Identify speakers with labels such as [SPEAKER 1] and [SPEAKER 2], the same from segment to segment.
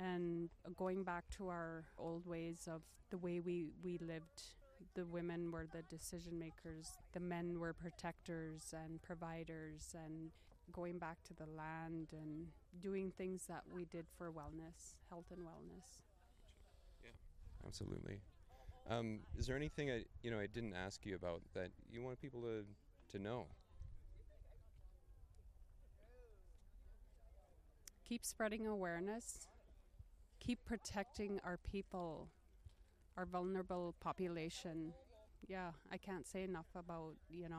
[SPEAKER 1] and going back to our old ways of the way we lived. The women were the decision makers, the men were protectors and providers, and going back to the land and doing things that we did for wellness, health and wellness.
[SPEAKER 2] Yeah, absolutely. Is there anything I didn't ask you about that you want people to know?
[SPEAKER 1] Keep spreading awareness. Keep protecting our people, our vulnerable population. Yeah, I can't say enough about,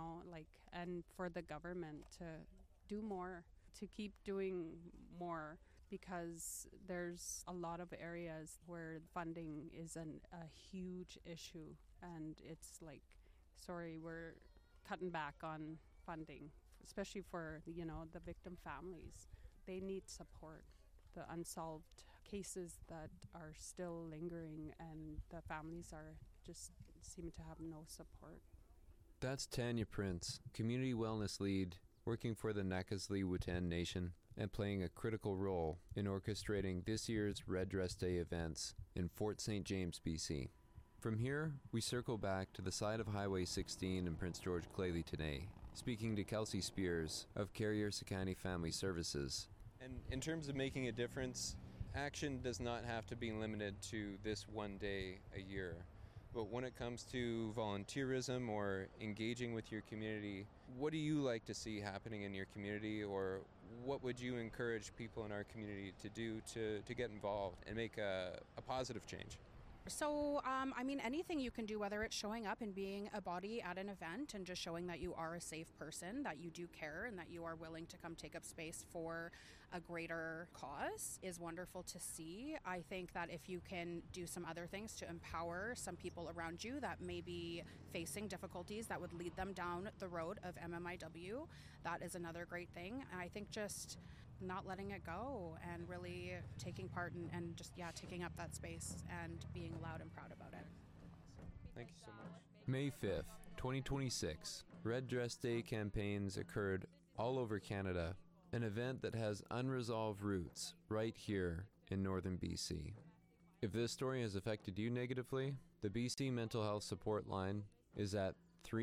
[SPEAKER 1] and for the government to do more, to keep doing more, because there's a lot of areas where funding is a huge issue, and it's like, we're cutting back on funding, especially for, the victim families. They need support. The unsolved cases that are still lingering, and the families are just seem to have no support.
[SPEAKER 3] That's Tanya Prince, community wellness lead, working for the Nakaslii-Whuthen Nation and playing a critical role in orchestrating this year's Red Dress Day events in Fort St. James, BC. From here, we circle back to the side of Highway 16 in Prince George Clayley-Tenay, speaking to Kelsey Spears of Carrier Sekani Family Services.
[SPEAKER 2] And in terms of making a difference, action does not have to be limited to this one day a year. But when it comes to volunteerism or engaging with your community, what do you like to see happening in your community, or what would you encourage people in our community to do to get involved and make a positive change?
[SPEAKER 4] So, anything you can do, whether it's showing up and being a body at an event and just showing that you are a safe person, that you do care, and that you are willing to come take up space for a greater cause, is wonderful to see. I think that if you can do some other things to empower some people around you that may be facing difficulties that would lead them down the road of MMIW, that is another great thing. And I think just not letting it go and really taking part and just taking up that space and being loud and proud about it.
[SPEAKER 2] Thank you so much.
[SPEAKER 3] May 5th, 2026, Red Dress Day campaigns occurred all over Canada, an event that has unresolved roots right here in northern BC. If this story has affected you negatively, the BC Mental Health Support Line is at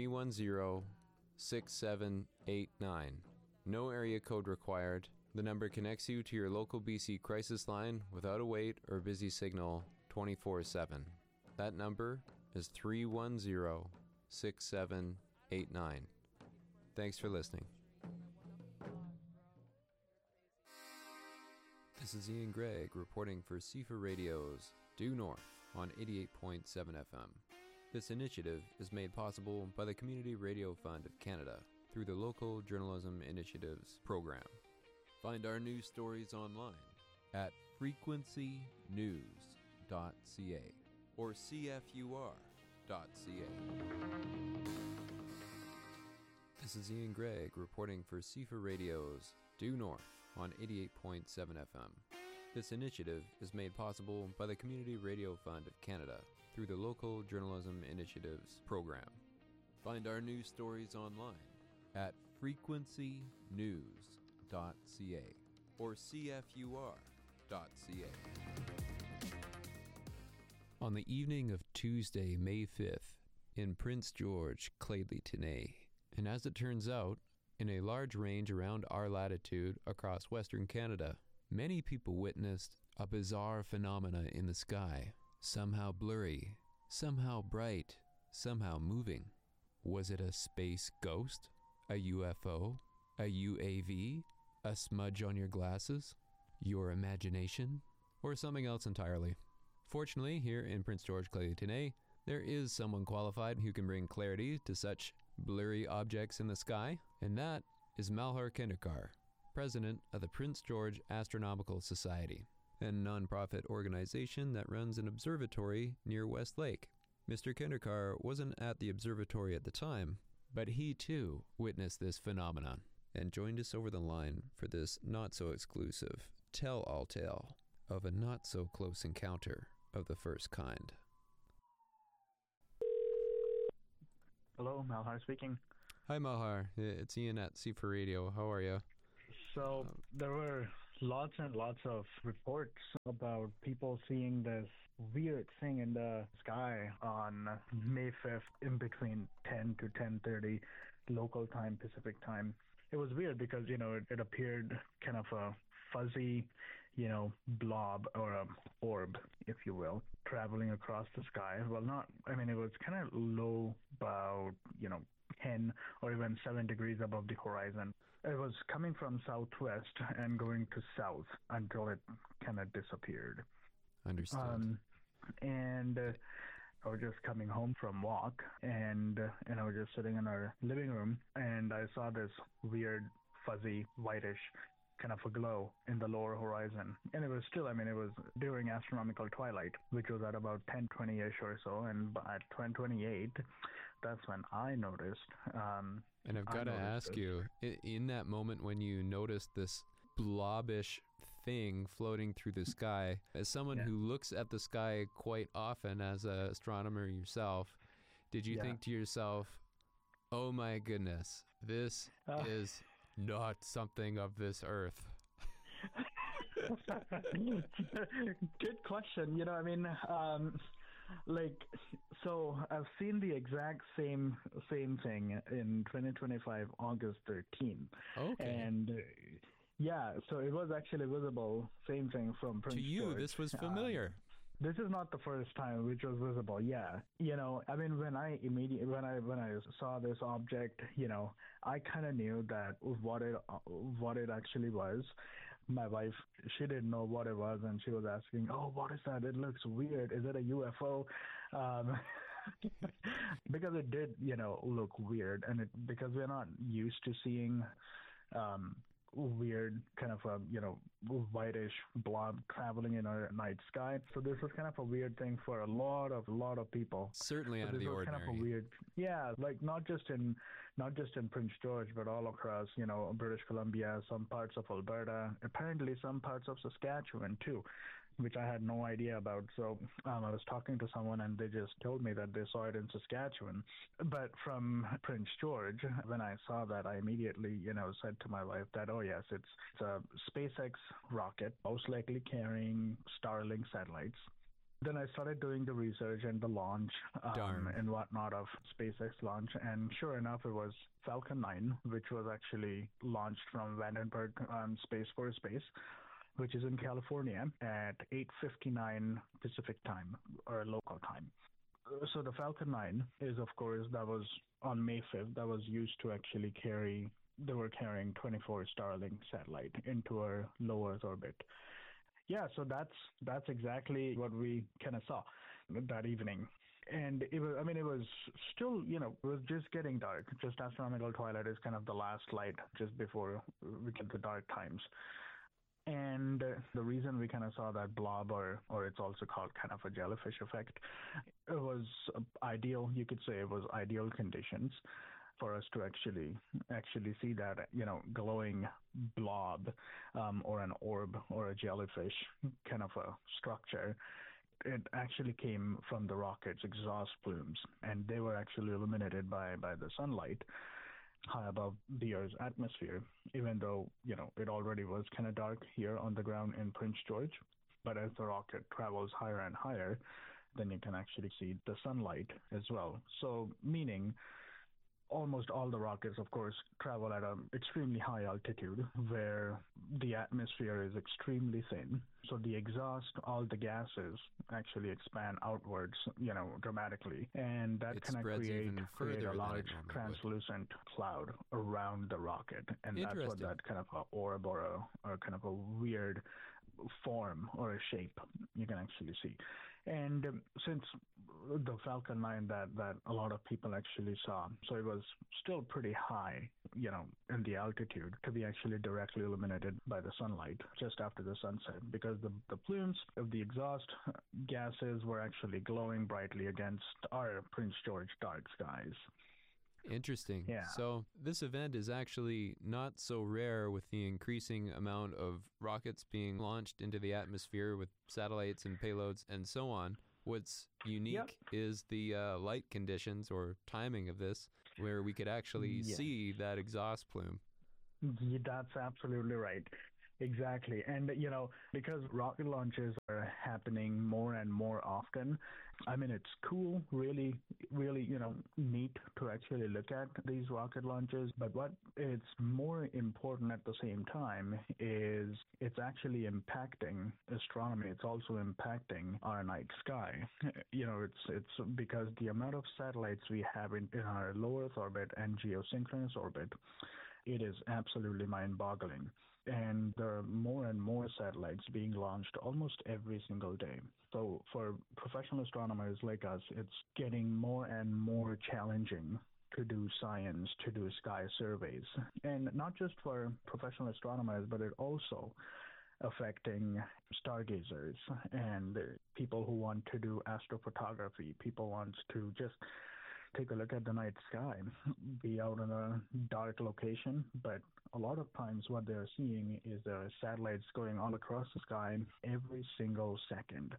[SPEAKER 3] 310-6789. No area code required. The number connects you to your local BC crisis line without a wait or busy signal 24/7. That number is 310-6789. Thanks for listening. This is Ian Gregg reporting for CFA Radio's Due North on 88.7 FM. This initiative is made possible by the Community Radio Fund of Canada through the Local Journalism Initiatives program. Find our news stories online at frequencynews.ca or cfur.ca. This is Ian Gregg reporting for CFA Radio's Due North on 88.7 FM. This initiative is made possible by the Community Radio Fund of Canada through the Local Journalism Initiatives program. Find our news stories online at frequencynews.ca or cfur.ca. On the evening of Tuesday, May 5th, in Prince George, Clayley-Tenay, and as it turns out, in a large range around our latitude across Western Canada, many people witnessed a bizarre phenomena in the sky, somehow blurry, somehow bright, somehow moving. Was it a space ghost? A UFO? A UAV? A smudge on your glasses? Your imagination? Or something else entirely? Fortunately, here in Prince George, Clayley-Tenay, there is someone qualified who can bring clarity to such blurry objects in the sky, and that is Malhar Kendikar, president of the Prince George Astronomical Society, a non-profit organization that runs an observatory near West Lake. Mr. Kendikar wasn't at the observatory at the time, but he too witnessed this phenomenon and joined us over the line for this not-so-exclusive tell-all tale of a not-so-close encounter of the first kind.
[SPEAKER 5] Hello, Malhar speaking.
[SPEAKER 3] Hi Malhar, it's Ian at CFA Radio. How are you?
[SPEAKER 5] So there were lots and lots of reports about people seeing this weird thing in the sky on May 5th in between 10 to 10:30 local time, Pacific time. It was weird because, it appeared kind of a fuzzy, blob or a orb, if you will, traveling across the sky. Well, it was kind of low, about, 10 or even 7 degrees above the horizon. It was coming from southwest and going to south until it kind of disappeared.
[SPEAKER 3] Understood.
[SPEAKER 5] And I was just coming home from walk, and I was just sitting in our living room, and I saw this weird, fuzzy, whitish kind of a glow in the lower horizon. And it was still, it was during astronomical twilight, which was at about 10:20-ish or so, and at 10:28, that's when I noticed.
[SPEAKER 3] And I've got to ask you, in that moment when you noticed this blobbish thing floating through the sky, as someone who looks at the sky quite often as an astronomer yourself, did you think to yourself, oh my goodness, this is not something of this earth?
[SPEAKER 5] Good question. So I've seen the exact same thing in 2025, August 13.
[SPEAKER 3] Okay.
[SPEAKER 5] And so it was actually visible, same thing from Prince
[SPEAKER 3] To you,
[SPEAKER 5] George.
[SPEAKER 3] this was familiar.
[SPEAKER 5] This is not the first time which was visible. Yeah. When I saw this object, I kind of knew that what it actually was. My wife, she didn't know what it was, and she was asking, "Oh, what is that? It looks weird. Is it a UFO?" Because it did, look weird, and because we're not used to seeing weird kind of a whitish blob traveling in our night sky. So this was kind of a weird thing for a lot of people.
[SPEAKER 3] Certainly out of the ordinary.
[SPEAKER 5] Kind of a weird, not just in Prince George, but all across British Columbia, some parts of Alberta, apparently some parts of Saskatchewan too, which I had no idea about. So I was talking to someone, and they just told me that they saw it in Saskatchewan. But from Prince George, when I saw that, I immediately, said to my wife that, oh yes, it's a SpaceX rocket, most likely carrying Starlink satellites. Then I started doing the research and the launch and whatnot of SpaceX launch, and sure enough, it was Falcon 9, which was actually launched from Vandenberg Space Force Base, which is in California, at 8:59 Pacific time, or local time. So the Falcon 9 is, of course, that was on May 5th, that was used to actually they were carrying 24 Starlink satellite into our low Earth orbit. Yeah, so that's exactly what we kind of saw that evening. And it was still, it was just getting dark. Just astronomical twilight is kind of the last light just before we get the dark times. And the reason we kind of saw that blob, or it's also called kind of a jellyfish effect, it was ideal. You could say it was ideal conditions for us to actually see that, glowing blob or an orb or a jellyfish kind of a structure. It actually came from the rocket's exhaust plumes, and they were actually illuminated by the sunlight high above the Earth's atmosphere, even though, it already was kind of dark here on the ground in Prince George. But as the rocket travels higher and higher, then you can actually see the sunlight as well. So meaning almost all the rockets, of course, travel at an extremely high altitude where the atmosphere is extremely thin. So the exhaust, all the gases actually expand outwards, dramatically. And that can create a large translucent cloud around the rocket. And that's what that kind of a orb or kind of a weird form or a shape you can actually see. And since the Falcon 9 that a lot of people actually saw, so it was still pretty high, in the altitude to be actually directly illuminated by the sunlight just after the sunset, because the plumes of the exhaust gases were actually glowing brightly against our Prince George dark skies.
[SPEAKER 3] Interesting.
[SPEAKER 5] Yeah.
[SPEAKER 3] So this event is actually not so rare, with the increasing amount of rockets being launched into the atmosphere with satellites and payloads and so on. What's unique is the light conditions or timing of this, where we could actually see that exhaust plume.
[SPEAKER 5] Yeah, that's absolutely right. Exactly. And, because rocket launches are happening more and more often, I mean, it's cool, really, really, neat to actually look at these rocket launches. But what is more important at the same time is it's actually impacting astronomy. It's also impacting our night sky. It's because the amount of satellites we have in our low Earth orbit and geosynchronous orbit, it is absolutely mind-boggling. And there are more and more satellites being launched almost every single day. So for professional astronomers like us, it's getting more and more challenging to do science, to do sky surveys. And not just for professional astronomers, but it also affecting stargazers and people who want to do astrophotography, people want to just take a look at the night sky, be out in a dark location, but a lot of times what they're seeing is there are satellites going all across the sky every single second.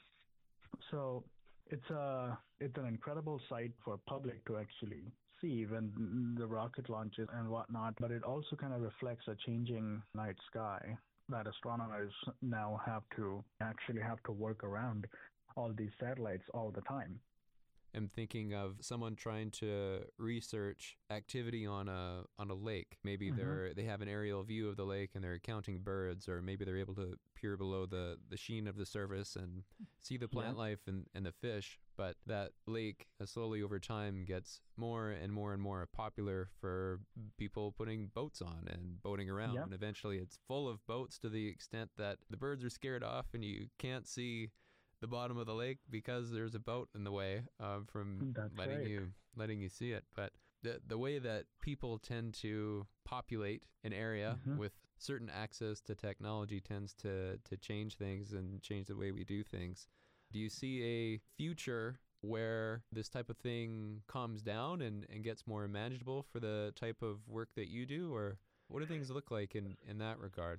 [SPEAKER 5] So it's an incredible sight for public to actually see when the rocket launches and whatnot, but it also kind of reflects a changing night sky that astronomers now have to work around all these satellites all the time.
[SPEAKER 3] I'm thinking of someone trying to research activity on a lake. Maybe they have an aerial view of the lake and they're counting birds, or maybe they're able to peer below the sheen of the surface and see the plant life and the fish. But that lake slowly over time gets more and more and more popular for people putting boats on and boating around. And eventually it's full of boats to the extent that the birds are scared off and you can't see the bottom of the lake because there's a boat in the way from letting you see it. But the way that people tend to populate an area with certain access to technology tends to change things and change the way we do things. Do you see a future where this type of thing calms down and gets more manageable for the type of work that you do, or what do things look like in that regard?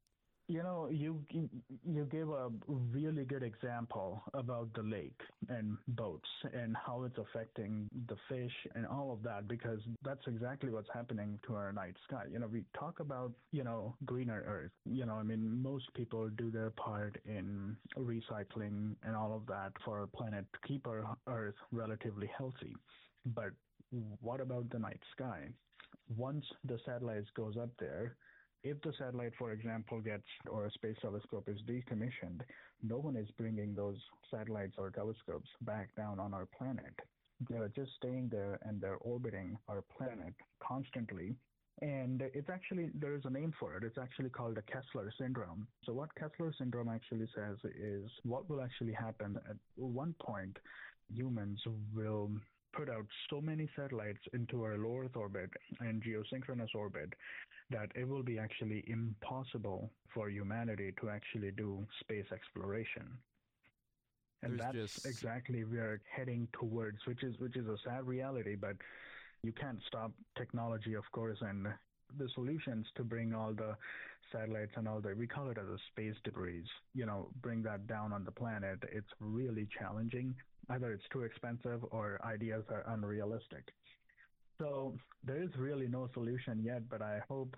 [SPEAKER 5] You gave a really good example about the lake and boats and how it's affecting the fish and all of that, because that's exactly what's happening to our night sky. We talk about, greener Earth. Most people do their part in recycling and all of that for our planet to keep our Earth relatively healthy. But what about the night sky? Once the satellites goes up there, if the satellite, for example, or a space telescope is decommissioned, no one is bringing those satellites or telescopes back down on our planet. They're just staying there and they're orbiting our planet constantly. And there is a name for it. It's actually called the Kessler syndrome. So what Kessler syndrome actually says is what will actually happen at one point, humans will put out so many satellites into our low Earth orbit and geosynchronous orbit that it will be actually impossible for humanity to actually do space exploration. And that's exactly we're heading towards, which is a sad reality, but you can't stop technology, of course, and the solutions to bring all the satellites and we call it as a space debris, bring that down on the planet. It's really challenging. Either it's too expensive or ideas are unrealistic. So there is really no solution yet, but I hope,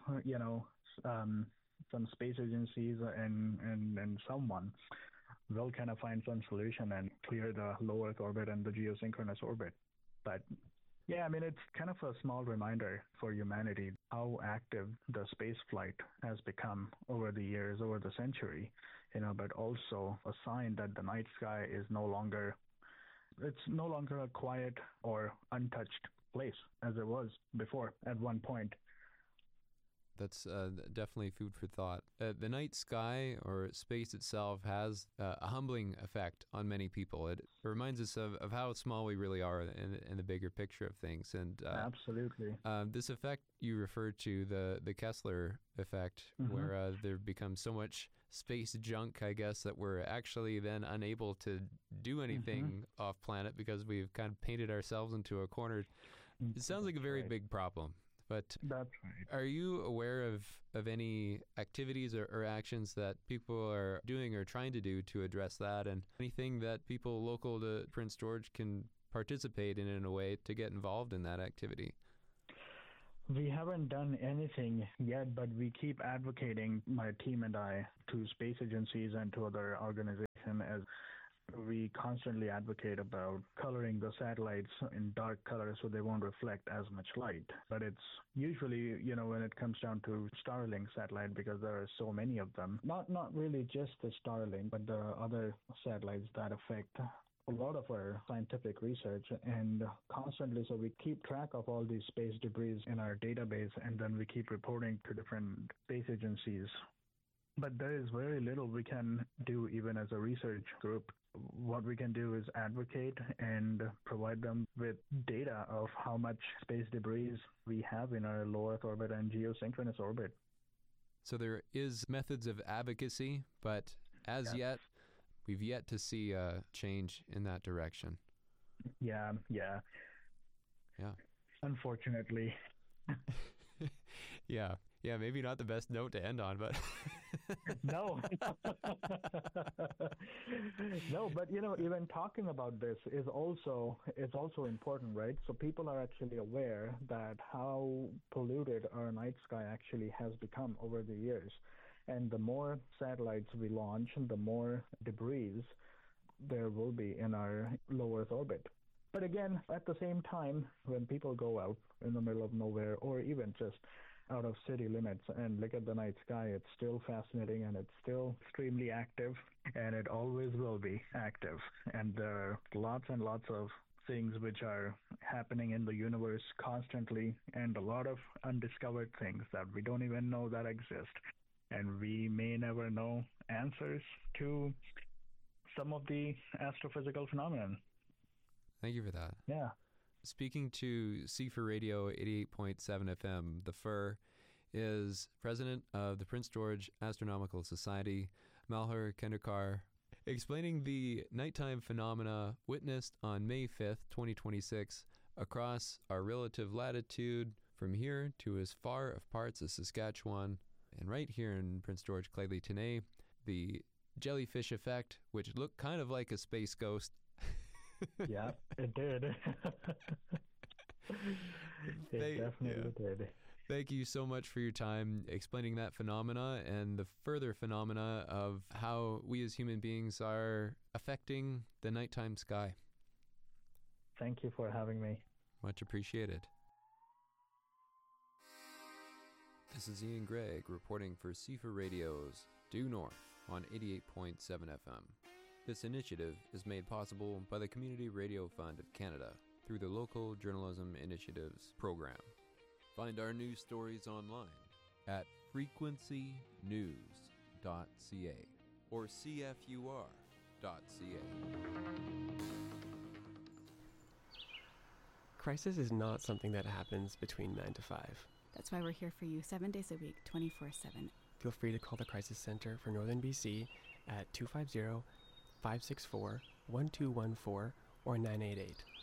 [SPEAKER 5] some space agencies and someone will kind of find some solution and clear the low Earth orbit and the geosynchronous orbit. But yeah, it's kind of a small reminder for humanity how active the space flight has become over the years, over the century, but also a sign that the night sky is no longer a quiet or untouched place as it was before at one point.
[SPEAKER 3] That's definitely food for thought. The night sky or space itself has a humbling effect on many people. It reminds us of how small we really are in the bigger picture of things. And
[SPEAKER 5] absolutely,
[SPEAKER 3] this effect you referred to, the Kessler effect, where there becomes so much space junk, I guess, that we're actually then unable to do anything off planet because we've kind of painted ourselves into a corner. It sounds like a very big problem. But
[SPEAKER 5] that's right.
[SPEAKER 3] Are you aware of any activities or actions that people are doing or trying to do to address that, and anything that people local to Prince George can participate in a way to get involved in that activity?
[SPEAKER 5] We haven't done anything yet, but we keep advocating, my team and I, to space agencies and to other organizations, as we constantly advocate about coloring the satellites in dark color so they won't reflect as much light. But it's usually, when it comes down to Starlink satellite, because there are so many of them, not really just the Starlink, but there are other satellites that affect a lot of our scientific research, and constantly, so we keep track of all these space debris in our database, and then we keep reporting to different space agencies. But there is very little we can do even as a research group. What we can do is advocate and provide them with data of how much space debris we have in our low Earth orbit and geosynchronous orbit.
[SPEAKER 3] So there is methods of advocacy, but as yet, we've yet to see a change in that direction.
[SPEAKER 5] Yeah. Unfortunately.
[SPEAKER 3] Yeah, maybe not the best note to end on, but...
[SPEAKER 5] No. No, but even talking about this is also important, right? So people are actually aware that how polluted our night sky actually has become over the years. And the more satellites we launch, the more debris there will be in our low Earth orbit. But again, at the same time, when people go out in the middle of nowhere, or even just out of city limits and look at the night sky, it's still fascinating, and it's still extremely active, and it always will be active. And there are lots and lots of things which are happening in the universe constantly, and a lot of undiscovered things that we don't even know that exist. And we may never know answers to some of the astrophysical phenomena.
[SPEAKER 3] Thank you for that.
[SPEAKER 5] Yeah.
[SPEAKER 3] Speaking to CFIR Radio 88.7 FM, the FIR is president of the Prince George Astronomical Society, Malhar Kendrickar, explaining the nighttime phenomena witnessed on May 5th, 2026, across our relative latitude from here to as far of parts of Saskatchewan, and right here in Prince George, Claydley-Tenay, the jellyfish effect, which looked kind of like a space ghost.
[SPEAKER 5] Yeah, it did. It definitely did.
[SPEAKER 3] Thank you so much for your time explaining that phenomena and the further phenomena of how we as human beings are affecting the nighttime sky.
[SPEAKER 5] Thank you for having me.
[SPEAKER 3] Much appreciated. This is Ian Gregg reporting for CFIR Radio's Due North on 88.7 FM. This initiative is made possible by the Community Radio Fund of Canada through the Local Journalism Initiatives program. Find our news stories online at frequencynews.ca or cfur.ca.
[SPEAKER 6] Crisis is not something that happens between 9 to 5.
[SPEAKER 7] That's why we're here for you 7 days a week, 24/7.
[SPEAKER 6] Feel free to call the Crisis Center for Northern BC at 250-564-1214 or 988.